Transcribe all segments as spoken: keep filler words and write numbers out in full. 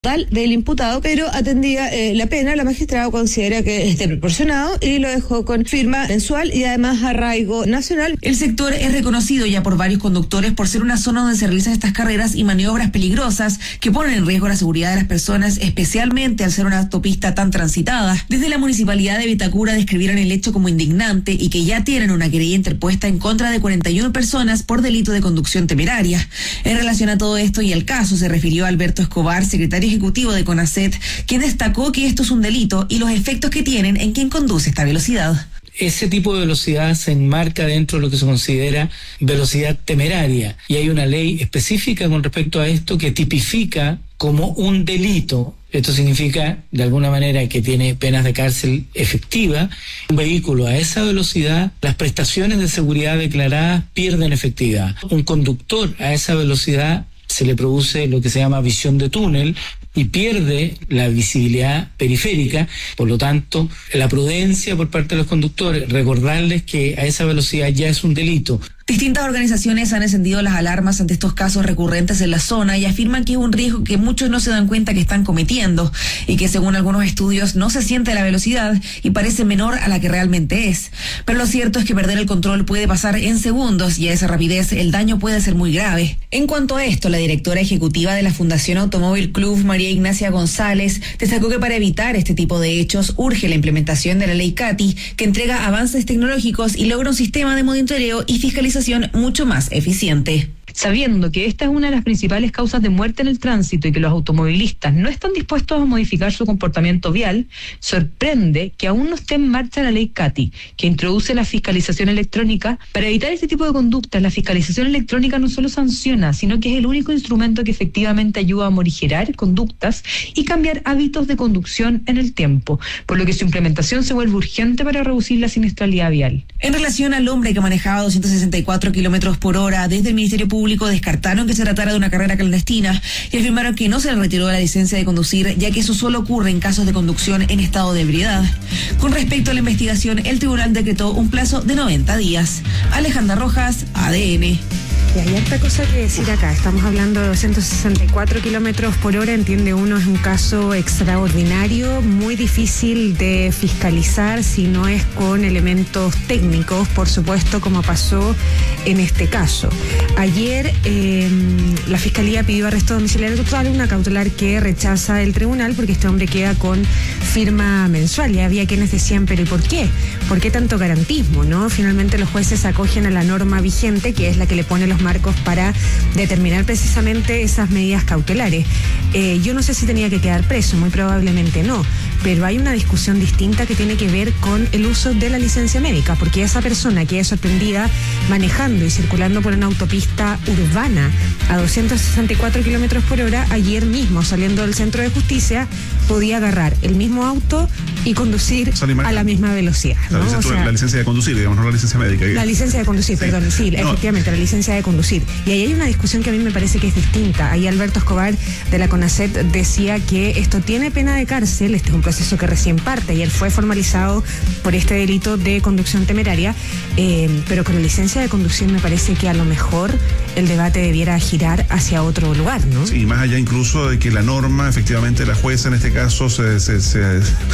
del imputado, pero atendía eh, la pena, la magistrada considera que es desproporcionado y lo dejó con firma mensual y además arraigo nacional. El sector es reconocido ya por varios conductores por ser una zona donde se realizan estas carreras y maniobras peligrosas que ponen en riesgo la seguridad de las personas, especialmente al ser una autopista tan transitada. Desde la Municipalidad de Vitacura describieron el hecho como indignante y que ya tienen una querella interpuesta en contra de cuarenta y una personas por delito de conducción temeraria. En relación a todo esto y el caso se refirió a Alberto Escobar, secretario ejecutivo de CONACET, quien destacó que esto es un delito y los efectos que tienen en quien conduce esta velocidad. Ese tipo de velocidad se enmarca dentro de lo que se considera velocidad temeraria y hay una ley específica con respecto a esto que tipifica como un delito. Esto significa, de alguna manera, que tiene penas de cárcel efectiva. Un vehículo a esa velocidad, las prestaciones de seguridad declaradas pierden efectividad. Un conductor a esa velocidad se le produce lo que se llama visión de túnel y pierde la visibilidad periférica. Por lo tanto, la prudencia por parte de los conductores, recordarles que a esa velocidad ya es un delito. Distintas organizaciones han encendido las alarmas ante estos casos recurrentes en la zona y afirman que es un riesgo que muchos no se dan cuenta que están cometiendo y que según algunos estudios no se siente la velocidad y parece menor a la que realmente es. Pero lo cierto es que perder el control puede pasar en segundos y a esa rapidez el daño puede ser muy grave. En cuanto a esto, la directora ejecutiva de la Fundación Automóvil Club, María Ignacia González, destacó que para evitar este tipo de hechos urge la implementación de la ley CATI, que entrega avances tecnológicos y logra un sistema de monitoreo y fiscalización mucho más eficiente. Sabiendo que esta es una de las principales causas de muerte en el tránsito y que los automovilistas no están dispuestos a modificar su comportamiento vial, sorprende que aún no esté en marcha la ley CATI, que introduce la fiscalización electrónica. Para evitar este tipo de conductas, la fiscalización electrónica no solo sanciona, sino que es el único instrumento que efectivamente ayuda a morigerar conductas y cambiar hábitos de conducción en el tiempo, por lo que su implementación se vuelve urgente para reducir la siniestralidad vial. En relación al hombre que manejaba doscientos sesenta y cuatro kilómetros por hora, desde el Ministerio Público descartaron que se tratara de una carrera clandestina y afirmaron que no se le retiró la licencia de conducir, ya que eso solo ocurre en casos de conducción en estado de ebriedad. Con respecto a la investigación, el tribunal decretó un plazo de noventa días. Alejandra Rojas, A D N. Y hay harta cosa que decir acá. Estamos hablando de doscientos sesenta y cuatro kilómetros por hora. Entiende uno, es un caso extraordinario, muy difícil de fiscalizar si no es con elementos técnicos, por supuesto, como pasó en este caso. Ayer eh, la Fiscalía pidió arresto domiciliario total, una cautelar que rechaza el tribunal porque este hombre queda con firma mensual. Y había quienes decían, pero ¿y por qué? ¿Por qué tanto garantismo, no? Finalmente los jueces acogen a la norma vigente, que es la que le pone los marcos para determinar precisamente esas medidas cautelares. Eh, yo no sé si tenía que quedar preso, muy probablemente no, pero hay una discusión distinta que tiene que ver con el uso de la licencia médica, porque esa persona que es sorprendida manejando y circulando por una autopista urbana a doscientos sesenta y cuatro kilómetros por hora, ayer mismo saliendo del centro de justicia podía agarrar el mismo auto y conducir a la misma velocidad, ¿no? La, o sea, la licencia de conducir, digamos, no la licencia médica. La licencia de conducir, sí. perdón, sí, no. efectivamente, la licencia de conducir. Y ahí hay una discusión que a mí me parece que es distinta. Ahí Alberto Escobar de la CONACET decía que esto tiene pena de cárcel, este es un proceso que recién parte, ayer fue formalizado por este delito de conducción temeraria, eh, pero con la licencia de conducir me parece que a lo mejor el debate debiera girar hacia otro lugar, ¿no? Sí, más allá incluso de que la norma, efectivamente la jueza en este caso se, se, se,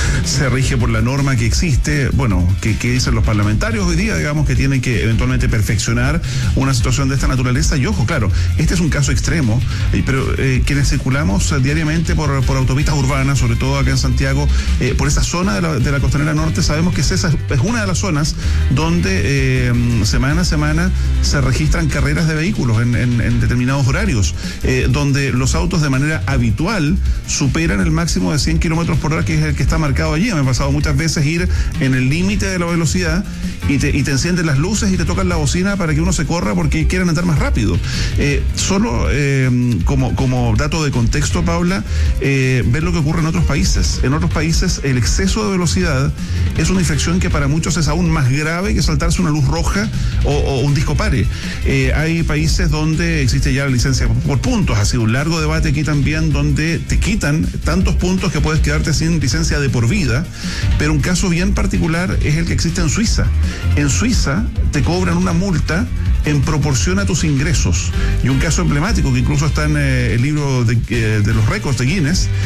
se rige por la norma que existe, bueno, que, que dicen los parlamentarios hoy día, digamos, que tienen que eventualmente perfeccionar una situación de esta naturaleza. Y ojo, claro, este es un caso extremo, eh, pero eh, quienes circulamos eh, diariamente por, por autopistas urbanas, sobre todo acá en Santiago, eh, por esa zona de la, de la Costanera Norte, sabemos que es, esa, es una de las zonas donde eh, semana a semana se registran carreras de vehículos en, en, en determinados horarios, eh, donde los autos de manera habitual superan el máximo de cien kilómetros por hora, que es el que está marcado allí. Me ha pasado muchas veces ir en el límite de la velocidad y te, y te encienden las luces y te tocan la bocina para que uno se corra porque quieren andar más rápido. Eh, solo eh, como, como dato de contexto, Paula, eh, ver lo que ocurre en otros países. En otros países el exceso de velocidad es una infracción que para muchos es aún más grave que saltarse una luz roja o, o un disco pare. Eh, hay países donde existe ya la licencia por puntos. Ha sido un largo debate aquí también donde te quitan tantos puntos que puedes quedarte sin licencia de por vida, pero un caso bien particular es el que existe en Suiza. En Suiza te cobran una multa en proporción a tus ingresos. Y un caso emblemático que incluso está en eh, el libro de, eh, de los récords de Guinness